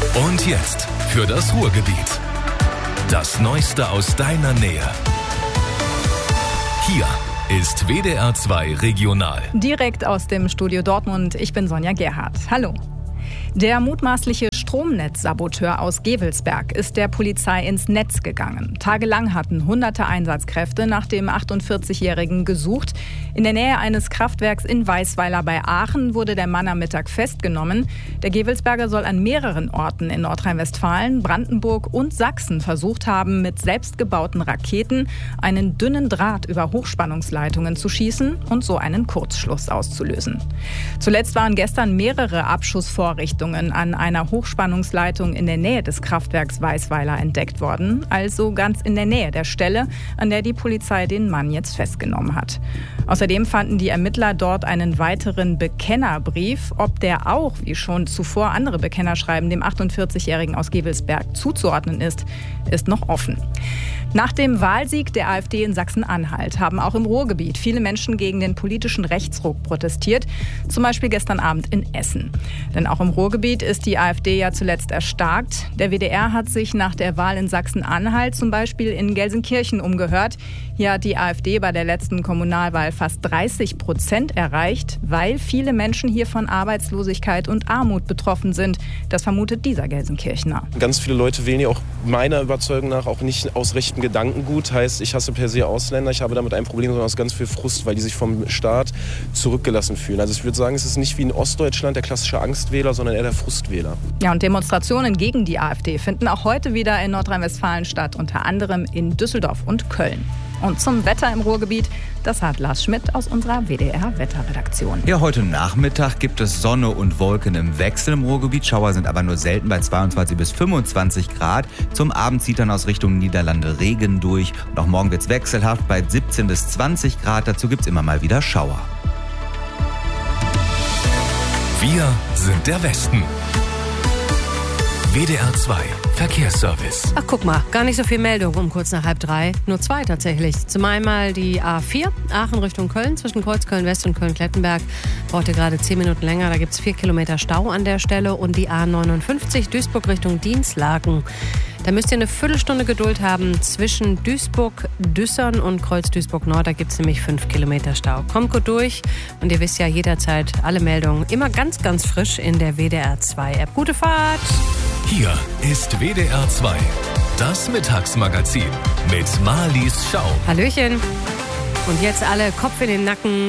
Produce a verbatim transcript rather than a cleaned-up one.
Und jetzt für das Ruhrgebiet. Das Neueste aus deiner Nähe. Hier ist W D R zwei Regional. Direkt aus dem Studio Dortmund. Ich bin Sonja Gerhardt. Hallo. Der mutmaßliche Stromnetzsaboteur aus Gevelsberg ist der Polizei ins Netz gegangen. Tagelang hatten hunderte Einsatzkräfte nach dem achtundvierzigjährigen gesucht. In der Nähe eines Kraftwerks in Weisweiler bei Aachen wurde der Mann am Mittag festgenommen. Der Gevelsberger soll an mehreren Orten in Nordrhein-Westfalen, Brandenburg und Sachsen versucht haben, mit selbstgebauten Raketen einen dünnen Draht über Hochspannungsleitungen zu schießen und so einen Kurzschluss auszulösen. Zuletzt waren gestern mehrere Abschussvorrichtungen an einer Hochspannungsleitung in der Nähe des Kraftwerks Weisweiler entdeckt worden, also ganz in der Nähe der Stelle, an der die Polizei den Mann jetzt festgenommen hat. Außerdem fanden die Ermittler dort einen weiteren Bekennerbrief. Ob der auch, wie schon zuvor andere Bekenner schreiben, dem achtundvierzigjährigen aus Gevelsberg zuzuordnen ist, ist noch offen. Nach dem Wahlsieg der AfD in Sachsen-Anhalt haben auch im Ruhrgebiet viele Menschen gegen den politischen Rechtsruck protestiert, zum Beispiel gestern Abend in Essen. Denn auch im Ruhrgebiet ist die AfD ja zuletzt erstarkt. Der W D R hat sich nach der Wahl in Sachsen-Anhalt zum Beispiel in Gelsenkirchen umgehört. Hier hat die AfD bei der letzten Kommunalwahl fast dreißig Prozent erreicht, weil viele Menschen hier von Arbeitslosigkeit und Armut betroffen sind. Das vermutet dieser Gelsenkirchener. Ganz viele Leute wählen ja auch meiner Überzeugung nach auch nicht aus rechtem Gedankengut. Heißt, ich hasse per se Ausländer, ich habe damit ein Problem, sondern aus ganz viel Frust, weil die sich vom Staat zurückgelassen fühlen. Also ich würde sagen, es ist nicht wie in Ostdeutschland der klassische Angstwähler, sondern eher der Frustwähler. Ja, und Demonstrationen gegen die AfD finden auch heute wieder in Nordrhein-Westfalen statt, unter anderem in Düsseldorf und Köln. Und zum Wetter im Ruhrgebiet, das hat Lars Schmidt aus unserer W D R-Wetterredaktion. Ja, heute Nachmittag gibt es Sonne und Wolken im Wechsel im Ruhrgebiet. Schauer sind aber nur selten bei zweiundzwanzig bis fünfundzwanzig Grad. Zum Abend zieht dann aus Richtung Niederlande Regen durch. Und auch morgen wird es wechselhaft bei siebzehn bis zwanzig Grad. Dazu gibt es immer mal wieder Schauer. Wir sind der Westen. W D R zwei Verkehrsservice. Ach, guck mal, gar nicht so viel Meldung um kurz nach halb drei. Nur zwei tatsächlich. Zum einen die A vier, Aachen Richtung Köln, zwischen Kreuzköln West und Köln-Klettenberg. Braucht ihr gerade zehn Minuten länger, da gibt es vier Kilometer Stau an der Stelle. Und die A neunundfünfzig, Duisburg Richtung Dienstlaken. Da müsst ihr eine Viertelstunde Geduld haben zwischen Duisburg-Düssern und Kreuz-Duisburg-Nord. Da gibt es nämlich fünf Kilometer Stau. Kommt gut durch und ihr wisst ja jederzeit alle Meldungen immer ganz, ganz frisch in der W D R zwei App. Gute Fahrt! Hier ist W D R zwei, das Mittagsmagazin mit Marlies Schau. Hallöchen! Und jetzt alle Kopf in den Nacken.